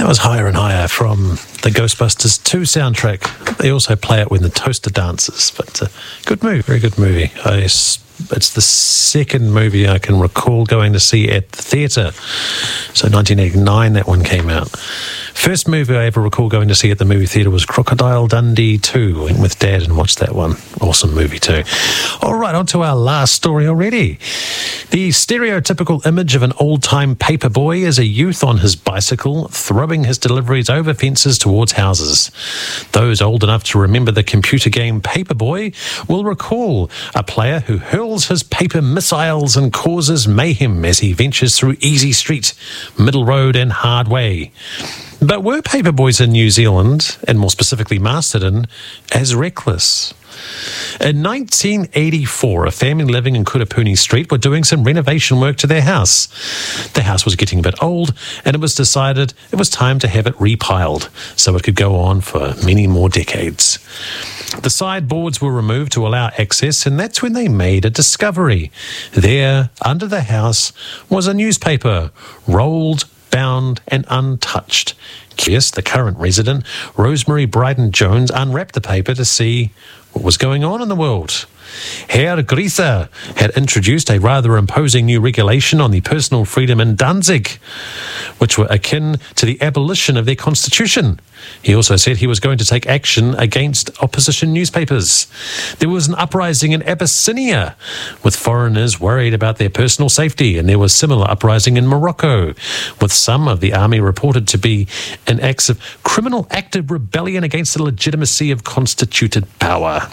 That was Higher and Higher from the Ghostbusters 2 soundtrack. They also play it when the toaster dances, but good movie, very good movie. It's the second movie I can recall going to see at the theatre. So 1989 that one came out. First movie I ever recall going to see at the movie theatre was Crocodile Dundee 2. Went with Dad and watched that one. Awesome movie too. All right, on to our last story already. The stereotypical image of an old-time paper boy is a youth on his bicycle throwing his deliveries over fences towards houses. Those old enough to remember the computer game Paperboy will recall a player who hurls his paper missiles and causes mayhem as he ventures through Easy Street, Middle Road and Hard Way. But were paperboys in New Zealand, and more specifically Masterton, as reckless? In 1984, a family living in Kurapuni Street were doing some renovation work to their house. The house was getting a bit old, and it was decided it was time to have it repiled so it could go on for many more decades. The sideboards were removed to allow access, and that's when they made a discovery. There, under the house, was a newspaper, rolled, bound and untouched. Curious, the current resident, Rosemary Bryden-Jones, unwrapped the paper to see what was going on in the world. Herr Grieser had introduced a rather imposing new regulation on the personal freedom in Danzig, which were akin to the abolition of their constitution. He also said he was going to take action against opposition newspapers. There was an uprising in Abyssinia, with foreigners worried about their personal safety, and there was similar uprising in Morocco, with some of the army reported to be in acts of criminal active rebellion against the legitimacy of constituted power.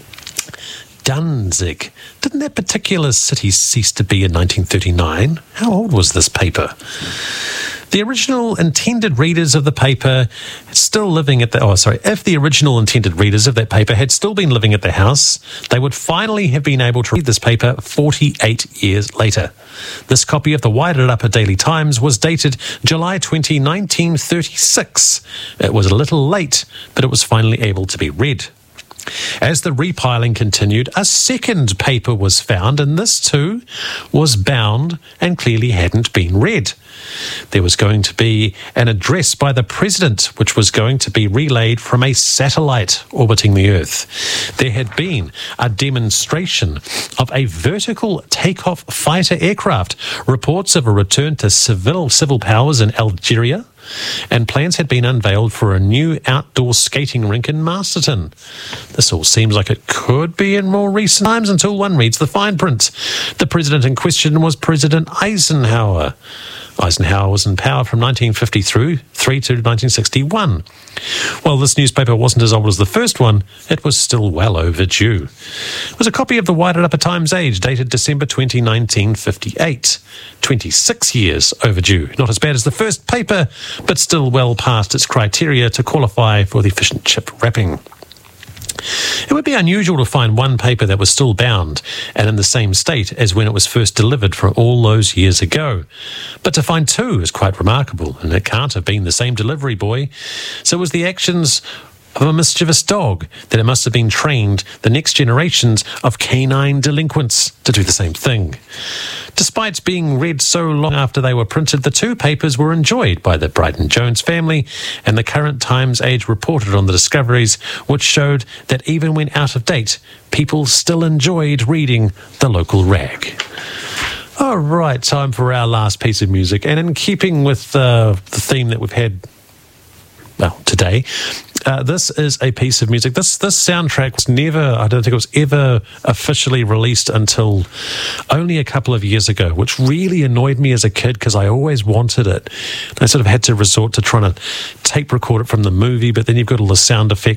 Danzig. Didn't that particular city cease to be in 1939? How old was this paper? The original intended readers of the paper still living at if the original intended readers of that paper had still been living at the house, they would finally have been able to read this paper 48 years later. This copy of the Wairarapa Daily Times was dated July 20, 1936. It was a little late, but it was finally able to be read. As the repiling continued, a second paper was found, and this too was bound and clearly hadn't been read. There was going to be an address by the president, which was going to be relayed from a satellite orbiting the Earth. There had been a demonstration of a vertical takeoff fighter aircraft, reports of a return to civil powers in Algeria, and plans had been unveiled for a new outdoor skating rink in Masterton. This all seems like it could be in more recent times until one reads the fine print. The president in question was President Eisenhower. Eisenhower was in power from 1953 to 1961. While this newspaper wasn't as old as the first one, it was still well overdue. It was a copy of the Wairarapa Times Age, dated December 20, 1958. 26 years overdue. Not as bad as the first paper, but still well past its criteria to qualify for the efficient chip wrapping. It would be unusual to find one paper that was still bound and in the same state as when it was first delivered from all those years ago. But to find two is quite remarkable, and it can't have been the same delivery boy. So it was the actions of a mischievous dog that it must have been trained the next generations of canine delinquents to do the same thing. Despite being read so long after they were printed, the two papers were enjoyed by the Bryden-Jones family, and the current Times Age reported on the discoveries, which showed that even when out of date, people still enjoyed reading the local rag. All right, time for our last piece of music, and in keeping with the theme that we've had today, this is a piece of music. This soundtrack was I don't think it was ever officially released until only a couple of years ago, which really annoyed me as a kid because I always wanted it. I sort of had to resort to trying to tape record it from the movie, but then you've got all the sound effects